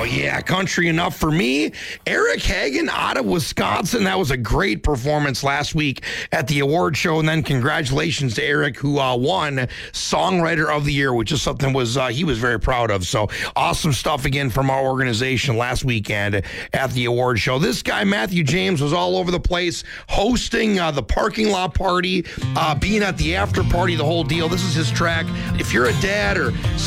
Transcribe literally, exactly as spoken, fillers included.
yeah, country enough for me. Eric Hagen out of Wisconsin. That was a great performance last week at the award show. And then congratulations to Eric, who uh, won Songwriter of the Year, which is something was uh, he was very proud of. So awesome stuff again from our organization last weekend at the award show. This guy, Matthew James, was all over the place, hosting uh, the parking lot party, uh, being at the after party, the whole deal. This is his track. If you're a dad or